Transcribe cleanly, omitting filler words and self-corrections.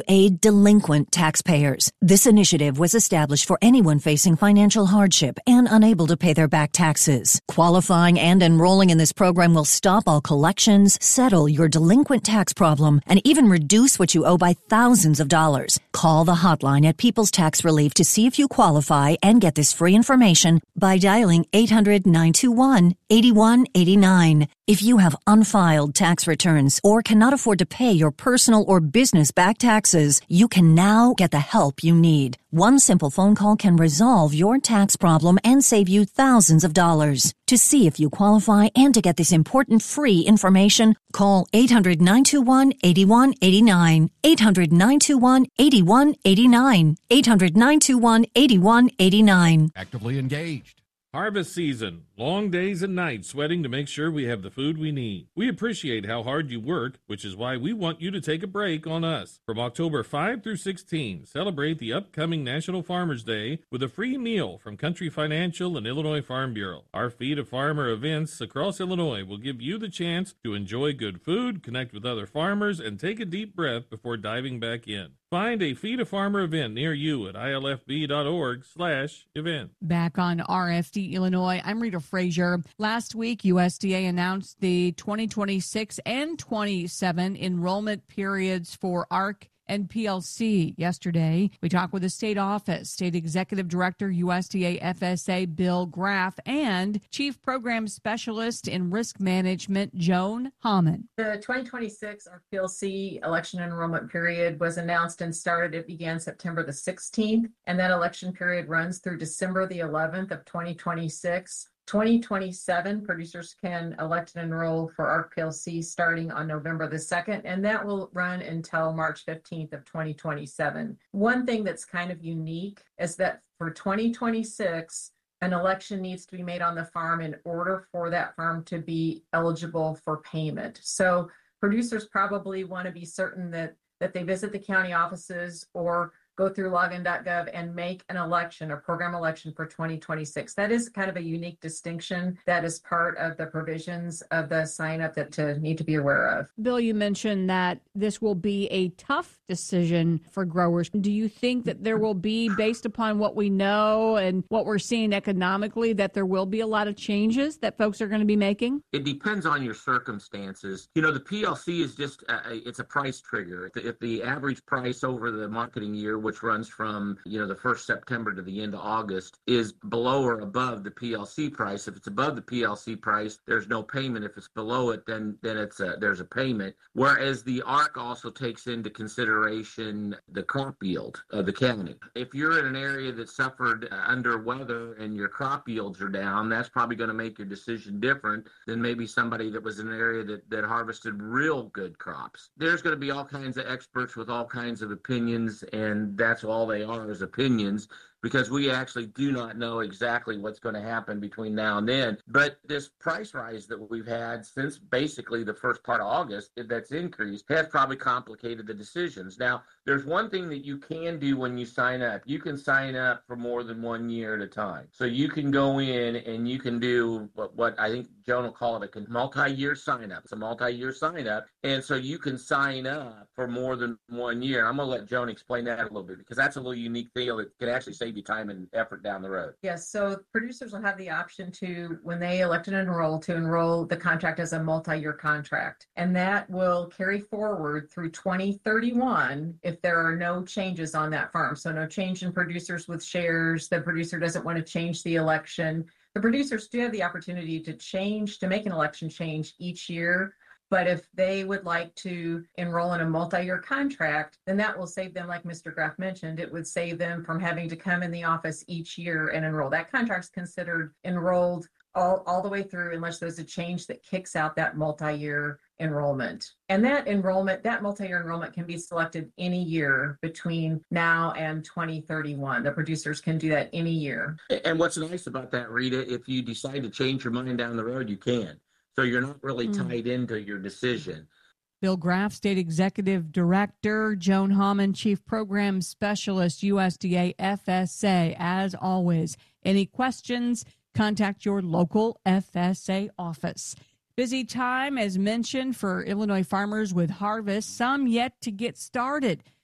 aid delinquent taxpayers. This initiative was established for anyone facing financial hardship and unable to pay their back taxes. Qualifying and enrolling in this program will stop all collections, settle your delinquent tax problem, and even reduce what you owe by thousands of dollars. Call the hotline at People's Tax Relief to see if you qualify and get this free information by dialing 800-921-8189. If you have unfiled tax returns or cannot afford to pay your personal or business back taxes, you can now get the help you need. One simple phone call can resolve your tax problem and save you thousands of dollars. To see if you qualify and to get this important free information, call 800-921-8189, 800-921-8189, 800-921-8189. Actively engaged. Harvest season. Long days and nights sweating to make sure we have the food we need. We appreciate how hard you work, which is why we want you to take a break on us. From October 5 through 16, celebrate the upcoming National Farmers Day with a free meal from Country Financial and Illinois Farm Bureau. Our Feed a Farmer events across Illinois will give you the chance to enjoy good food, connect with other farmers, and take a deep breath before diving back in. Find a Feed a Farmer event near you at ilfb.org/event. Back on RFD Illinois, I'm Rita Frazier. Last week, USDA announced the 2026 and 27 enrollment periods for ARC and PLC yesterday. We talked with the state office, State Executive Director, USDA FSA, Bill Graff, and Chief Program Specialist in Risk Management, Joan Hamann. The 2026 PLC election enrollment period was announced and started. It began September the 16th, and that election period runs through December the 11th of 2026. 2027 producers can elect and enroll for ARC PLC starting on November the 2nd, and that will run until March 15th of 2027. One thing that's kind of unique is that for 2026, an election needs to be made on the farm in order for that farm to be eligible for payment. So producers probably want to be certain that they visit the county offices or go through login.gov and make an election, a program election for 2026. That is kind of a unique distinction that is part of the provisions of the sign up that to need to be aware of. Bill, you mentioned that this will be a tough decision for growers. Do you think that there will be, based upon what we know and what we're seeing economically, that there will be a lot of changes that folks are going to be making? It depends on your circumstances. You know, the PLC is just, it's a price trigger. If the average price over the marketing year, which runs from, the 1st September to the end of August, is below or above the PLC price. If it's above the PLC price, there's no payment. If it's below it, then there's a payment. Whereas the ARC also takes into consideration the crop yield of the county. If you're in an area that suffered under weather and your crop yields are down, that's probably going to make your decision different than maybe somebody that was in an area that harvested real good crops. There's going to be all kinds of experts with all kinds of opinions, and that's all they are, is opinions, because we actually do not know exactly what's going to happen between now and then. But this price rise that we've had since basically the first part of August that's increased has probably complicated the decisions. Now, there's one thing that you can do when you sign up. You can sign up for more than 1 year at a time. So you can go in and you can do what I think Joan will call it a multi-year sign up. It's a multi-year sign up. And so you can sign up for more than 1 year. I'm going to let Joan explain that a little bit, because that's a little unique deal that can actually save you time and effort down the road. Yes, so producers will have the option to, when they elect and enroll, to enroll the contract as a multi-year contract. And that will carry forward through 2031 if there are no changes on that farm. So no change in producers with shares. The producer doesn't want to change the election. The producers do have the opportunity to make an election change each year. But if they would like to enroll in a multi-year contract, then that will save them, like Mr. Graff mentioned, it would save them from having to come in the office each year and enroll. That contract's considered enrolled all the way through unless there's a change that kicks out that multi-year enrollment. And that multi-year enrollment can be selected any year between now and 2031. The producers can do that any year. And what's nice about that, Rita, if you decide to change your mind down the road, you can. So you're not really tied into your decision. Bill Graff, State Executive Director, Joan Hamann, Chief Program Specialist, USDA FSA. As always, any questions, contact your local FSA office. Busy time, as mentioned, for Illinois farmers with harvest, some yet to get started.